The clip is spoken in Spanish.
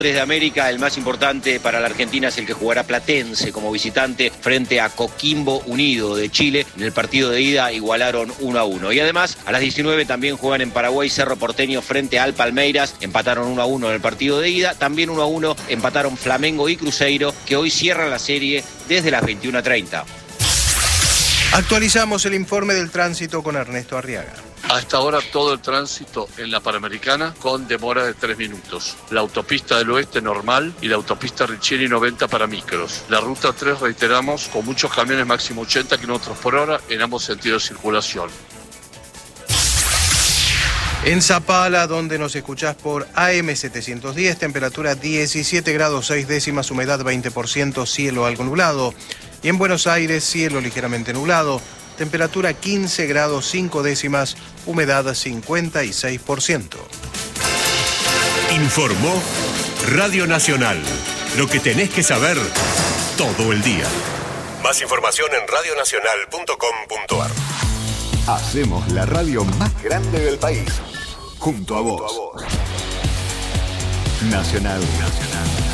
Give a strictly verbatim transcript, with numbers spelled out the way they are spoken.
de América, el más importante para la Argentina es el que jugará Platense como visitante frente a Coquimbo Unido de Chile. En el partido de ida igualaron uno a uno. Y además, a las diecinueve también juegan en Paraguay Cerro Porteño frente al Palmeiras. Empataron uno a uno en el partido de ida. También uno a uno empataron Flamengo y Cruzeiro, que hoy cierran la serie desde las veintiuna treinta. Actualizamos el informe del tránsito con Ernesto Arriaga. Hasta ahora todo el tránsito en la Panamericana con demora de tres minutos. La autopista del oeste normal y la autopista Riccieri noventa para micros. La ruta tres, reiteramos, con muchos camiones máximo ochenta kilómetros por hora en ambos sentidos de circulación. En Zapala, donde nos escuchás por A M setecientos diez, temperatura diecisiete grados seis décimas, humedad veinte por ciento, cielo algo nublado. Y en Buenos Aires, cielo ligeramente nublado, temperatura quince grados cinco décimas, humedad cincuenta y seis por ciento. Informó Radio Nacional. Lo que tenés que saber todo el día. Más información en radio nacional punto com punto ar. Hacemos la radio más grande del país. Junto a vos. Nacional. Nacional.